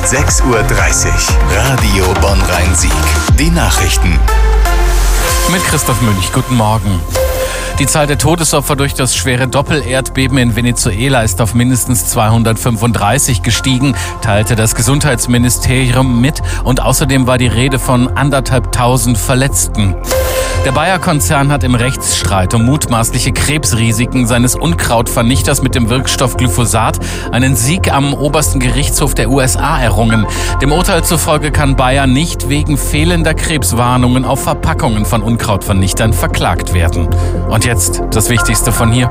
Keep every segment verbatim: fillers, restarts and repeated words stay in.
sechs Uhr dreißig. Radio Bonn-Rhein-Sieg. Die Nachrichten. Mit Christoph Münch. Guten Morgen. Die Zahl der Todesopfer durch das schwere Doppelerdbeben in Venezuela ist auf mindestens zweihundertfünfunddreißig gestiegen, teilte das Gesundheitsministerium mit, und außerdem war die Rede von anderthalbtausend Verletzten. Der Bayer-Konzern hat im Rechtsstreit um mutmaßliche Krebsrisiken seines Unkrautvernichters mit dem Wirkstoff Glyphosat einen Sieg am obersten Gerichtshof der U S A errungen. Dem Urteil zufolge kann Bayer nicht wegen fehlender Krebswarnungen auf Verpackungen von Unkrautvernichtern verklagt werden. Und jetzt das Wichtigste von hier.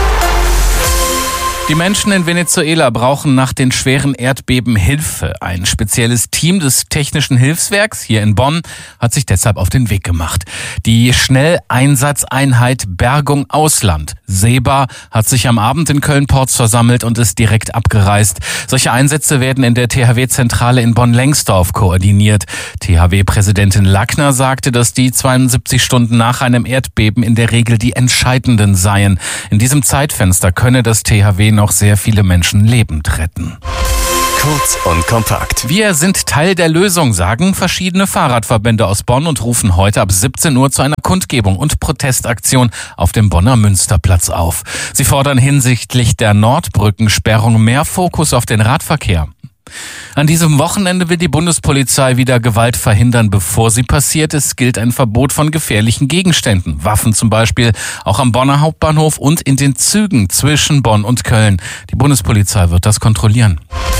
Die Menschen in Venezuela brauchen nach den schweren Erdbeben Hilfe. Ein spezielles Team des Technischen Hilfswerks hier in Bonn hat sich deshalb auf den Weg gemacht. Die Schnelleinsatzeinheit Bergung Ausland, SEBA, hat sich am Abend in Köln-Porz versammelt und ist direkt abgereist. Solche Einsätze werden in der T H W-Zentrale in Bonn-Lengsdorf koordiniert. T H W-Präsidentin Lackner sagte, dass die zweiundsiebzig Stunden nach einem Erdbeben in der Regel die entscheidenden seien. In diesem Zeitfenster könne das T H W noch sehr viele Menschen lebend retten. Kurz und kompakt. Wir sind Teil der Lösung, sagen verschiedene Fahrradverbände aus Bonn und rufen heute ab siebzehn Uhr zu einer Kundgebung und Protestaktion auf dem Bonner Münsterplatz auf. Sie fordern hinsichtlich der Nordbrückensperrung mehr Fokus auf den Radverkehr. An diesem Wochenende will die Bundespolizei wieder Gewalt verhindern, bevor sie passiert. Es gilt ein Verbot von gefährlichen Gegenständen, Waffen zum Beispiel, auch am Bonner Hauptbahnhof und in den Zügen zwischen Bonn und Köln. Die Bundespolizei wird das kontrollieren.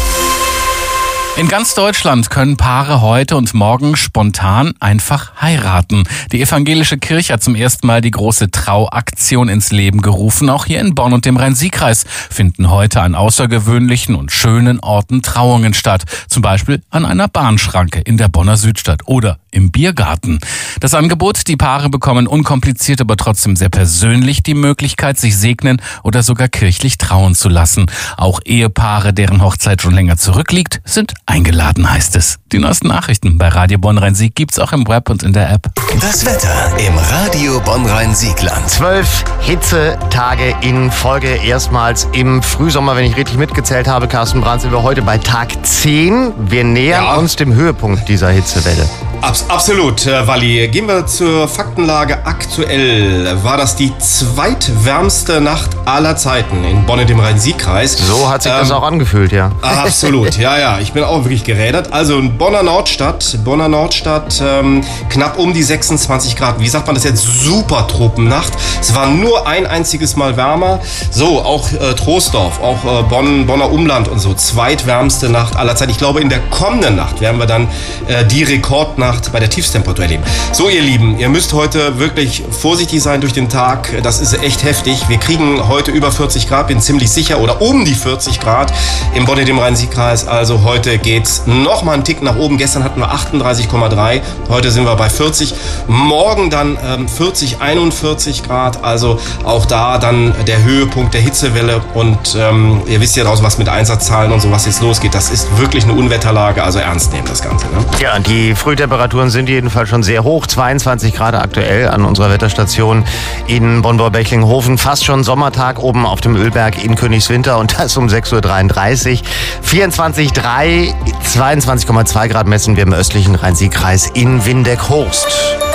In ganz Deutschland können Paare heute und morgen spontan einfach heiraten. Die evangelische Kirche hat zum ersten Mal die große Trauaktion ins Leben gerufen. Auch hier in Bonn und dem Rhein-Sieg-Kreis finden heute an außergewöhnlichen und schönen Orten Trauungen statt. Zum Beispiel an einer Bahnschranke in der Bonner Südstadt oder im Biergarten. Das Angebot: die Paare bekommen unkompliziert, aber trotzdem sehr persönlich die Möglichkeit, sich segnen oder sogar kirchlich trauen zu lassen. Auch Ehepaare, deren Hochzeit schon länger zurückliegt, sind eingeladen, heißt es. Die neuesten Nachrichten bei Radio Bonn-Rhein-Sieg gibt's auch im Web und in der App. Das Wetter im Radio Bonn-Rhein-Siegland. Zwölf Hitzetage in Folge. Erstmals im Frühsommer, wenn ich richtig mitgezählt habe, Carsten Brandt, sind wir heute bei Tag zehn. Wir nähern Ja. uns dem Höhepunkt dieser Hitzewelle. Abs- absolut, äh, Walli. Gehen wir zur Faktenlage. Aktuell war das die zweitwärmste Nacht aller Zeiten in Bonn und dem Rhein-Sieg-Kreis. So hat sich Ähm, das auch angefühlt, ja. Absolut, ja, ja. Ich bin auch wirklich gerädert. Also in Bonner Nordstadt, Bonner Nordstadt, ähm, knapp um die sechsundzwanzig Grad. Wie sagt man das jetzt? Super Tropennacht. Es war nur ein einziges Mal wärmer. So, auch äh, Troisdorf, auch äh, Bonn, Bonner Umland und so. Zweitwärmste Nacht aller Zeiten. Ich glaube, in der kommenden Nacht werden wir dann äh, die Rekordnacht bei der Tiefstemperatur erleben. So, ihr Lieben, ihr müsst heute wirklich vorsichtig sein durch den Tag. Das ist echt heftig. Wir kriegen heute über vierzig Grad, bin ziemlich sicher, oder um die vierzig Grad im Bonn und dem Rhein-Sieg-Kreis. Also heute geht's noch mal einen Tick nach oben. Gestern hatten wir achtunddreißig Komma drei. Heute sind wir bei vierzig. Morgen dann ähm, vierzig, einundvierzig Grad. Also auch da dann der Höhepunkt der Hitzewelle. Und ähm, ihr wisst ja draußen, was mit Einsatzzahlen und so, was jetzt losgeht. Das ist wirklich eine Unwetterlage. Also ernst nehmen das Ganze. Ne? Ja, die Frühtemperaturen sind jedenfalls schon sehr hoch. zweiundzwanzig Grad aktuell an unserer Wetterstation in Bonn-Bechlinghofen. Fast schon Sommertag oben auf dem Ölberg in Königswinter, und das um sechs Uhr dreiunddreißig. vierundzwanzig Komma drei, zweiundzwanzig Komma zwei Grad messen wir im östlichen Rhein-Sieg-Kreis in Windeck-Horst.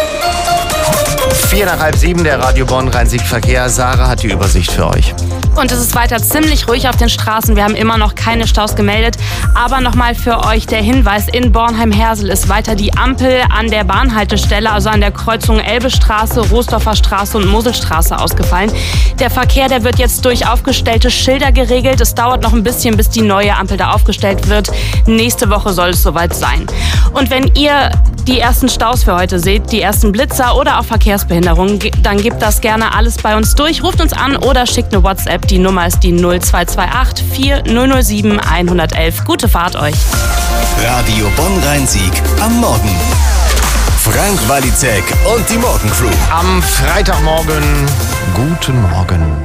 Vier nach halb sieben, der Radio Bonn-Rhein-Sieg-Verkehr. Sarah hat die Übersicht für euch. Und es ist weiter ziemlich ruhig auf den Straßen. Wir haben immer noch keine Staus gemeldet. Aber nochmal für euch der Hinweis: in Bornheim-Hersel ist weiter die Ampel an der Bahnhaltestelle, also an der Kreuzung Elbestraße, Roosdorfer Straße und Moselstraße, ausgefallen. Der Verkehr, der wird jetzt durch aufgestellte Schilder geregelt. Es dauert noch ein bisschen, bis die neue Ampel da aufgestellt wird. Nächste Woche soll es soweit sein. Und wenn ihr die ersten Staus für heute seht, die ersten Blitzer oder auch Verkehrsbehinderungen, dann gebt das gerne alles bei uns durch. Ruft uns an oder schickt eine WhatsApp. Die Nummer ist die null zwei zwei acht vier null null sieben eins eins eins. Gute Fahrt euch. Radio Bonn-Rhein-Sieg am Morgen. Frank Walizek und die Morgencrew. Am Freitagmorgen, guten Morgen.